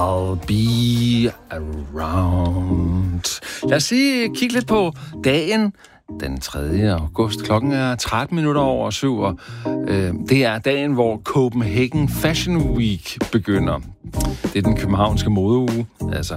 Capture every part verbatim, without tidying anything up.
I'll be around. Lad os sige, kigge lidt på dagen. Den tredje august. Klokken er tretten minutter over syv, og øh, det er dagen, hvor Copenhagen Fashion Week begynder. Det er den københavnske modeuge. Altså,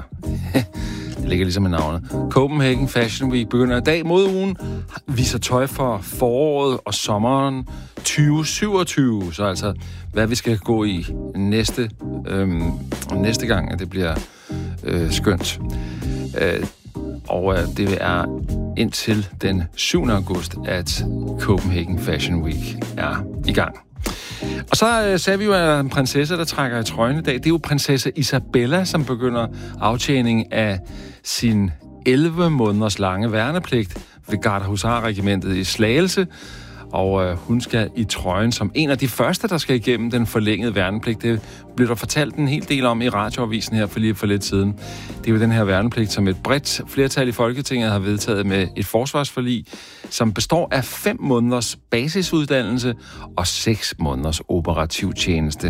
det ligger ligesom i navnet. Copenhagen Fashion Week begynder i dag. Modeugen viser tøj for foråret og sommeren tyve syvogtyve. Så altså, hvad vi skal gå i næste, øh, næste gang, at det bliver øh, skønt. Øh, Og øh, det er indtil den syvende august, at Copenhagen Fashion Week er i gang. Og så øh, sagde vi jo, at der er en prinsesse, der trækker i trøjen i dag. Det er jo prinsesse Isabella, som begynder aftjening af sin elleve måneders lange værnepligt ved Gardehusarregimentet i Slagelse. Og øh, hun skal i trøjen som en af de første, der skal igennem den forlængede værnepligt. Det blev der fortalt en hel del om i radioavisen her for lige for lidt siden. Det er jo den her værnepligt, som et bredt flertal i Folketinget har vedtaget med et forsvarsforlig, som består af fem måneders basisuddannelse og seks måneders operativ tjeneste.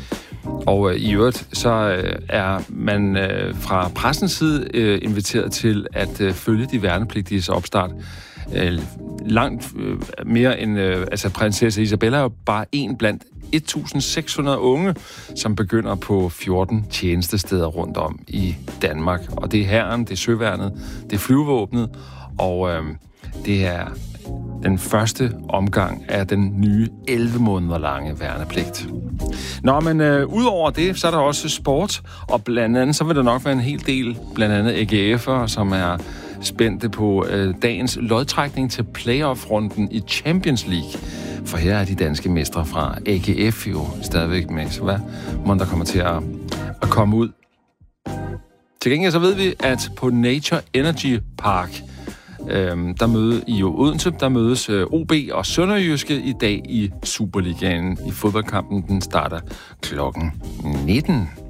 Og øh, i øvrigt, så øh, er man øh, fra pressens side øh, inviteret til at øh, følge de værnepligtiges opstart. Øh, langt øh, mere end... Øh, altså, prinsesse Isabella er jo bare en blandt et tusind seks hundrede unge, som begynder på fjorten tjenestesteder rundt om i Danmark. Og det er hæren, det er søværnet, det er flyvevåbnet, og øh, det er den første omgang af den nye elleve måneder lange værnepligt. Nå, men øh, udover det, så er der også sport, og blandt andet, så vil der nok være en hel del, blandt andet A G F'ere, som er spændte på øh, dagens lodtrækning til playoff-runden i Champions League. For her er de danske mestre fra A G F jo stadigvæk med, så hvad må der kommer til at, at komme ud. Til gengæld så ved vi, at på Nature Energy Park, Øhm, der mødes i Odense, der mødes øh, O B og Sønderjyske i dag i Superligaen. I fodboldkampen, den starter klokken nitten.